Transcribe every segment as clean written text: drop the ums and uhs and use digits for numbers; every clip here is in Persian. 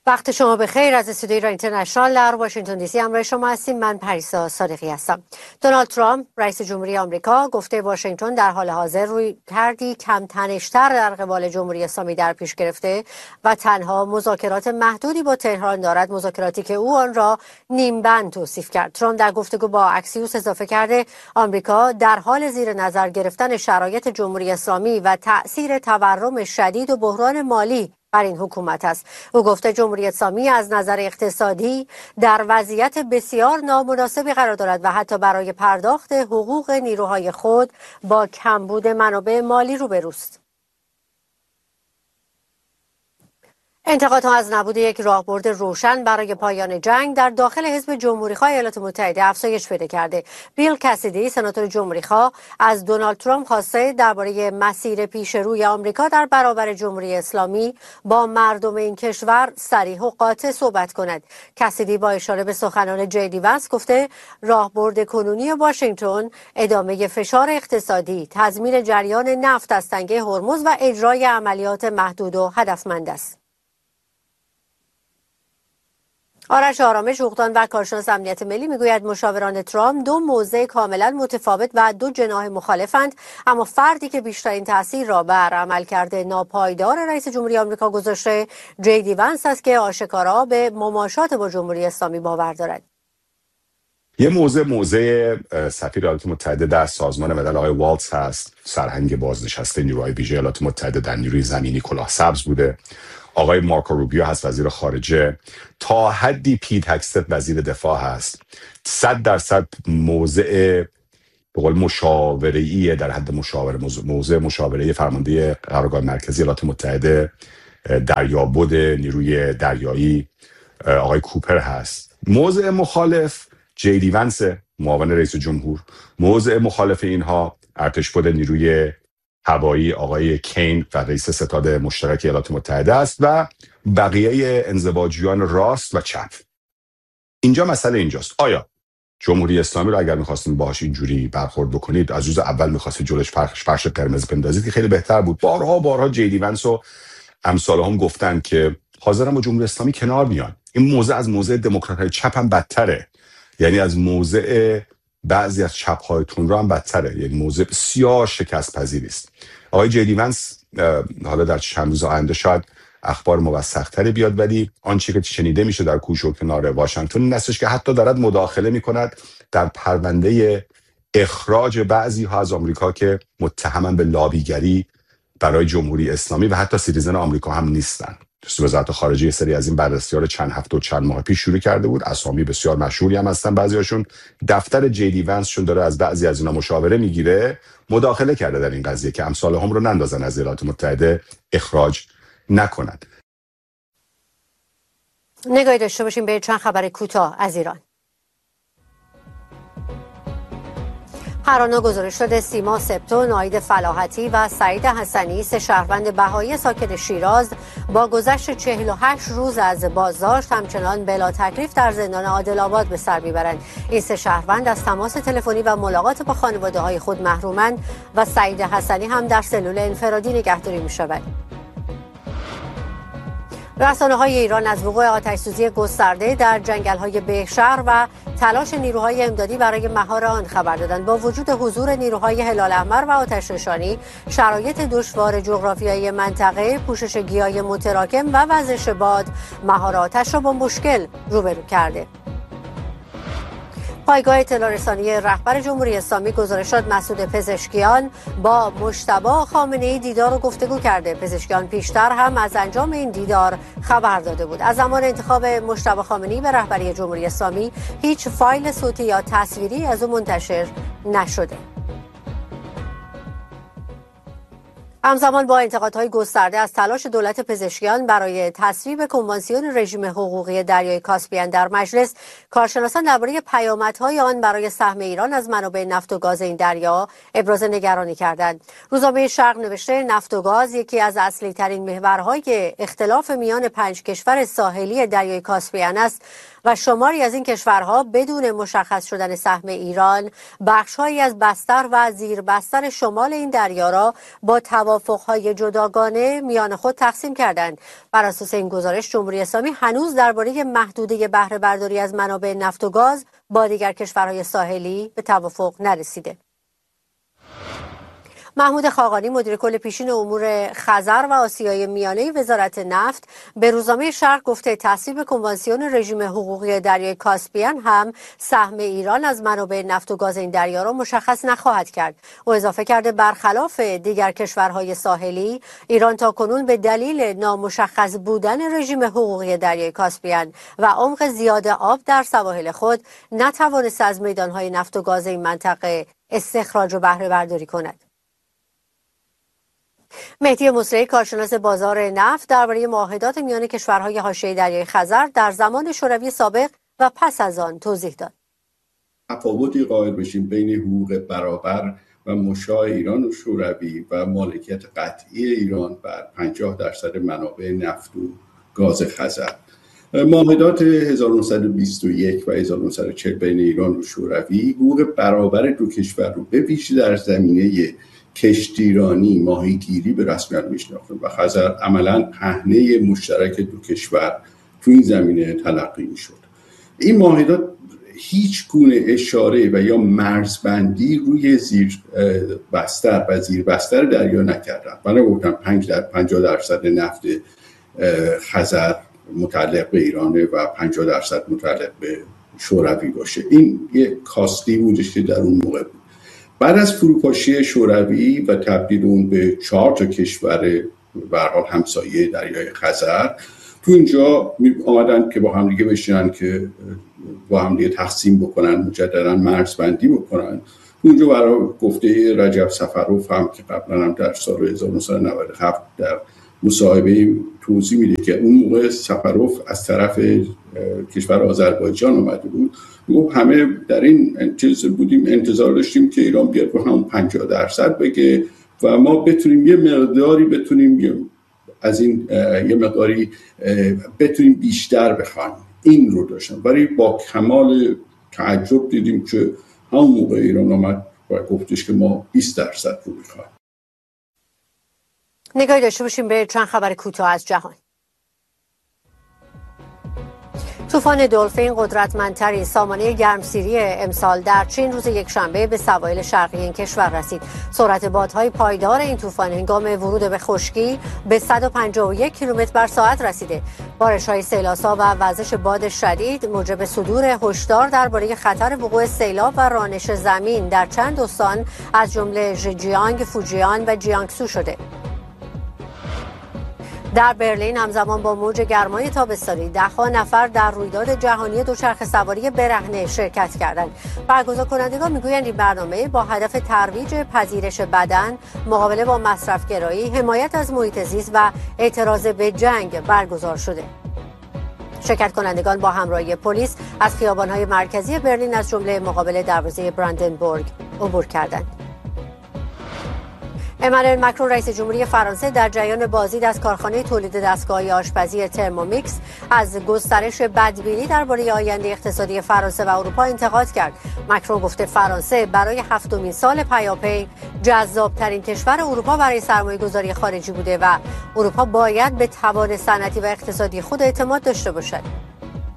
وقت شما بخیر. از استودیوی ایران اینترنشنال در واشنگتن دی سی همراه شما هستیم. من پریسا صادقی هستم. دونالد ترامپ رئیس جمهوری آمریکا گفته واشنگتن در حال حاضر روی کردی کم تنش‌تر در قبال جمهوری اسلامی در پیش گرفته و تنها مذاکرات محدودی با تهران دارد، مذاکراتی که او آن را نیمبند توصیف کرد. ترامپ در گفتگو با اکسیوس اضافه کرده آمریکا در حال زیر نظر گرفتن شرایط جمهوری اسلامی و تأثیر تورم شدید و بحران مالی بر این حکومت است. او گفته جمهوری اسلامی از نظر اقتصادی در وضعیت بسیار نامناسبی قرار دارد و حتی برای پرداخت حقوق نیروهای خود با کمبود منابع مالی روبروست. انتقادها از نبود یک راهبرد روشن برای پایان جنگ در داخل حزب جمهوریخواه ایالات متحده افزایش پیدا کرده. بیل کسیدی سناتور جمهوریخواه از دونالد ترامپ خواسته درباره مسیر پیش روی آمریکا در برابر جمهوری اسلامی با مردم این کشور صریح و قاطع صحبت کند. کسیدی با اشاره به سخنان جی ونس گفته راهبرد کنونی واشنگتن ادامه فشار اقتصادی، تضمین جریان نفت از تنگه هرمز و اجرای عملیات محدود و هدفمند است. آرش آرامش، حقوقدان و کارشناس امنیت ملی، میگوید مشاوران ترامپ دو موضع کاملا متفاوت و دو جناح مخالفند، اما فردی که بیشترین تاثیر را بر عملکرد ناپایدار رئیس جمهوری آمریکا گذاشته جی ونس است که آشکارا به مماشات با جمهوری اسلامی باور دارد. یه موضع سفیر ایالات متحده در سازمان ملل آقای والتز هست، سرهنگ بازنشسته نیروهای ویژه ایالات متحده در نیروی زمینی کلاه سبز بوده. آقای مارکو روبیو هست وزیر خارجه. تا حدی پیت هکستت وزیر دفاع هست. 100% موضع به قول مشاوره‌ای در حد موضع مشاوره فرمانده قرارگاه مرکزی ایالات متحده دریابد نیروی دریایی آقای کوپر هست. موضع مخالف جی ونس معاون رئیس جمهور. موضع مخالف اینها ارتشبد نیروی هوایی آقای کین و رئیس ستاد مشترک ایالات متحده است و بقیه انزواجیان راست و چپ. اینجا مسئله اینجاست، آیا جمهوری اسلامی رو اگر می‌خواستین باهاش اینجوری برخورد بکنید، از روز اول می‌خواستید جلوش فرش قرمز بندازید که خیلی بهتر بود. بارها جی ونس و امثال هم گفتن که حاضرن با جمهوری اسلامی کنار بیان. این موضع از موضع دموکرات‌های چپ هم بدتره، یعنی از موضع بعضی از چپ‌های تندرو هم بدتره، یعنی موضع بسیار شکست پذیری است. آقای جی ونس حالا در چند روز آینده شاید اخبار موثق‌تری بیاد، ولی آنچه که شنیده میشه در کوش و کنار واشنگتن این هستش که حتی دارد مداخله میکند در پرونده اخراج بعضی ها از آمریکا که متهمن به لابیگری برای جمهوری اسلامی و حتی سیتیزن آمریکا هم نیستن. وزارت خارجه سری از این بررسی‌ها رو چند هفته و چند ماه پیش شروع کرده بود. اسامی بسیار مشهوری هم هستن بعضیاشون. دفتر جی ونس شون داره از بعضی از اینا مشاوره میگیره، مداخله کرده در این قضیه که امثال هم رو نندازن از ایالات متحده اخراج نکنند. نگاهی داشته باشیم به چند خبر کوتاه از ایران. هر آن گزارش شده سیما سبتو، ناهید فلاحتی و سعید حسنی، سه شهروند بهایی ساکن شیراز، با گذشت 48 روز از بازداشت همچنان بلا تکلیف در زندان عادل آباد به سر میبرند. این سه شهروند از تماس تلفنی و ملاقات با خانواده‌های خود محرومند و سعید حسنی هم در سلول انفرادی نگهداری میشود. رسانه‌های ایران از وقوع آتش‌سوزی گسترده در جنگل‌های بهشهر و تلاش نیروهای امدادی برای مهار آن خبر دادند. با وجود حضور نیروهای هلال احمر و آتش‌نشانی، شرایط دشوار جغرافیایی منطقه، پوشش گیاه متراکم و وزش باد، مهار آتش را با مشکل روبرو کرده. پایگاه اطلاع رسانی رهبر جمهوری اسلامی گزارش داد مسعود پزشکیان با مجتبی خامنه‌ای دیدار و گفتگو کرده. پزشکیان پیشتر هم از انجام این دیدار خبر داده بود. از زمان انتخاب مجتبی خامنه‌ای به رهبری جمهوری اسلامی هیچ فایل صوتی یا تصویری از او منتشر نشده. همزمان با انتقادهای گسترده از تلاش دولت پزشکیان برای تصویب کنوانسیون رژیم حقوقی دریای کاسپین در مجلس، کارشناسان درباره پیامدهای آن برای سهم ایران از منابع نفت و گاز این دریا ابراز نگرانی کردند. روزنامه شرق نوشته نفت و گاز یکی از اصلی ترین محورهای اختلاف میان 5 کشور ساحلی دریای کاسپین است و شماری از این کشورها بدون مشخص شدن سهم ایران بخش‌هایی از بستر و زیر بستر شمال این دریا را با توافق‌های جداگانه میان خود تقسیم کردند. بر اساس این گزارش جمهوری اسلامی هنوز درباره محدوده بهره برداری از منابع نفت و گاز با دیگر کشورهای ساحلی به توافق نرسیده. محمود خاقانی مدیر کل پیشین امور خزر و آسیای میانه وزارت نفت به روزنامه شرق گفته تصویب کنوانسیون رژیم حقوقی دریای کاسپیان هم سهم ایران از منابع نفت و گاز این دریا را مشخص نخواهد کرد. او اضافه کرده برخلاف دیگر کشورهای ساحلی ایران تاکنون به دلیل نامشخص بودن رژیم حقوقی دریای کاسپیان و عمق زیاد آب در سواحل خود نتوانسته از میدانهای نفت و گاز این منطقه استخراج و بهره برداری کند. مهدی مسری کارشناس بازار نفت درباره معاهدات میان کشورهای حاشیه دریای خزر در زمان شوروی سابق و پس از آن توضیح داد. تفاوتی قائل بشیم بین حقوق برابر و مشاع ایران و شوروی و مالکیت قطعی ایران بر 50% منابع نفت و گاز خزر. معاهدات 1921 و 1940 بین ایران و شوروی حقوق برابر دو کشور رو به ویژه در زمینه کشتیرانی، ماهیگیری به رسمیت میشناخت و خزر عملاً پهنه مشترک دو کشور تو این زمینه تلقی میشد. این معاهدات هیچ گونه اشاره و یا مرزبندی روی زیر بستر و زیر بستر دریا نکردن. من گفتم 50% نفت خزر متعلق به ایرانه و 50% متعلق به شوروی باشه. این یه کاستی بودش که در اون موقع بود. بعد از فروپاشی شوروی و تبدیل اون به 4 کشور به هر حال همسایه دریای خزر، تو اینجا آمدن که با هم دیگه بشینن که با هم دیگه تقسیم بکنن، مجددا مرزبندی بکنن. تو اونجا برای گفته رجب سفروف هم که قبلا هم در سال 1997 در مصاحبه توضیح میده که اون موقع سفروف از طرف کشور آذربایجان اومده بود، همه در این چیز بودیم، انتظار داشتیم که ایران بیاد با هم 50% بگه و ما بتونیم یه مقداری از این یه مقداری بتونیم بیشتر بخوایم. این رو داشتم، ولی با کمال تعجب دیدیم که همون موقع ایران آمد و گفتش که ما 20% رو میخوایم. نگاهی داشته باشیم به چند خبر کوتاه از جهان. طوفان دلفین قدرتمندترین سامانه گرمسیری امسال در چین روز یکشنبه به سواحل شرقی این کشور رسید. سرعت بادهای پایدار این طوفان هنگام ورود به خشکی به 151 کیلومتر بر ساعت رسیده. بارش‌های سیلاسا و وزش باد شدید موجب صدور هشدار درباره خطر وقوع سیلاب و رانش زمین در چند استان از جمله ژنجیانگ، فوجیان و جیانگسو شده. در برلین همزمان با موج گرمای تابستانی ده‌ها نفر در رویداد جهانی دوچرخه سواری برهنه شرکت کردند. برگزار کنندگان میگویند این برنامه با هدف ترویج پذیرش بدن، مقابله با مصرف‌گرایی، حمایت از محیط زیست و اعتراض به جنگ برگزار شده. شرکت کنندگان با همراهی پلیس از خیابان‌های مرکزی برلین از جمله مقابل دروازه براندنبورگ عبور کردند. امانوئل مکرون رئیس جمهوری فرانسه در جریان بازدید از کارخانه تولید دستگاه‌های آشپزی ترمومیکس از گسترش بدبینی درباره آینده اقتصادی فرانسه و اروپا انتقاد کرد. مکرون گفته فرانسه برای 7مین سال پیاپی جذاب‌ترین کشور اروپا برای سرمایه‌گذاری خارجی بوده و اروپا باید به توان صنعتی و اقتصادی خود اعتماد داشته باشد.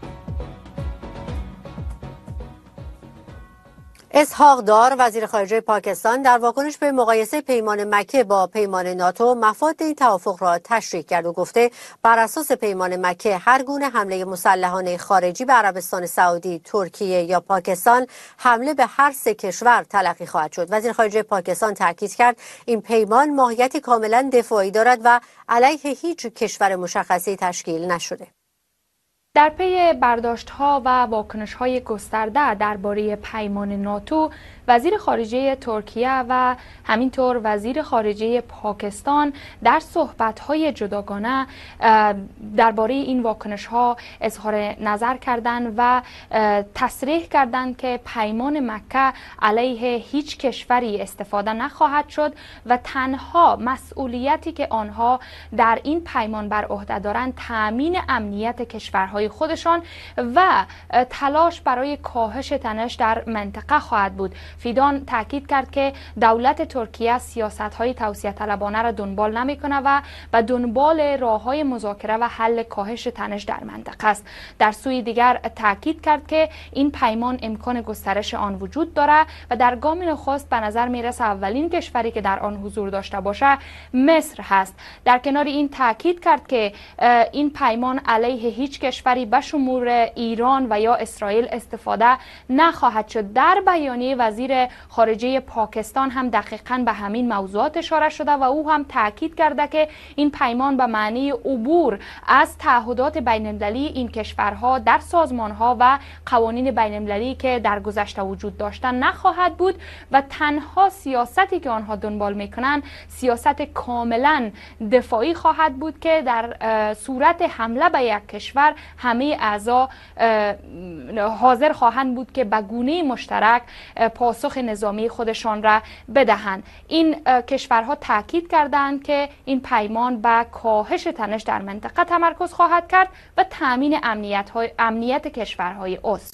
اسحاق دار وزیر خارجه پاکستان در واکنش به مقایسه پیمان مکه با پیمان ناتو مفاد این توافق را تشریح کرد و گفته بر اساس پیمان مکه هر گونه حمله مسلحانه خارجی به عربستان سعودی، ترکیه یا پاکستان حمله به هر سه کشور تلقی خواهد شد. وزیر خارجه پاکستان تاکید کرد این پیمان ماهیتی کاملا دفاعی دارد و علیه هیچ کشور مشخصی تشکیل نشده. در پی برداشت‌ها و واکنش‌های گسترده درباره پیمان ناتو، وزیر خارجه ترکیه و همینطور وزیر خارجه پاکستان در صحبت‌های جداگانه درباره این واکنش‌ها اظهار نظر کردند و تصریح کردند که پیمان مکه علیه هیچ کشوری استفاده نخواهد شد و تنها مسئولیتی که آنها در این پیمان بر عهده دارند تأمین امنیت کشورهای خودشان و تلاش برای کاهش تنش در منطقه خواهد بود. فیدان تاکید کرد که دولت ترکیه سیاست‌های توسعه طلبانه را دنبال نمی‌کند و به دنبال راه‌های مذاکره و حل کاهش تنش در منطقه است. در سوی دیگر تاکید کرد که این پیمان امکان گسترش آن وجود دارد و در گام نخست به نظر میرسه اولین کشوری که در آن حضور داشته باشه مصر هست. در کنار این تاکید کرد که این پیمان علیه هیچ کشوری به شمول ایران و یا اسرائیل استفاده نخواهد شد. در بیانیه وزیر خارجه پاکستان هم دقیقاً به همین موضوعات اشاره شده و او هم تاکید کرده که این پیمان به معنی عبور از تعهدات بین‌المللی این کشورها در سازمانها و قوانین بین‌المللی که در گذشته وجود داشتن نخواهد بود و تنها سیاستی که آنها دنبال میکنن سیاست کاملا دفاعی خواهد بود که در صورت حمله به یک کشور همه اعضا حاضر خواهند بود که به گونه مشترک پاسخ نظامی خودشان را بدهند. این کشورها تاکید کردند که این پیمان به کاهش تنش در منطقه تمرکز خواهد کرد و تامین امنیت کشورهای عضو.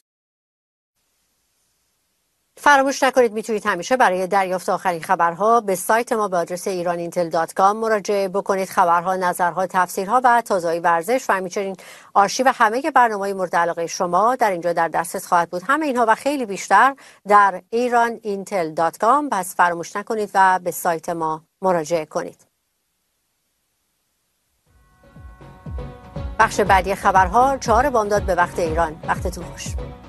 فراموش نکنید میتونید همیشه برای دریافت آخرین خبرها به سایت ما به آدرس iranintel.com مراجعه بکنید. خبرها، نظرها، تفسیرها و تازه‌های ورزش و همچنین آرشیو همه برنامه‌های مورد علاقه شما در اینجا در دسترس خواهد بود. همه اینها و خیلی بیشتر در iranintel.com. پس فراموش نکنید و به سایت ما مراجعه کنید. بخش بعدی خبرها 4 بامداد به وقت ایران. وقتتون خوش.